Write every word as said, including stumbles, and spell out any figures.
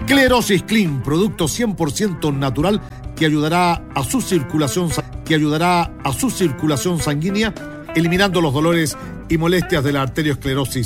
Sclerosis Clean, producto cien por ciento natural que ayudará a su circulación, que ayudará a su circulación sanguínea, eliminando los dolores y molestias de la arteriosclerosis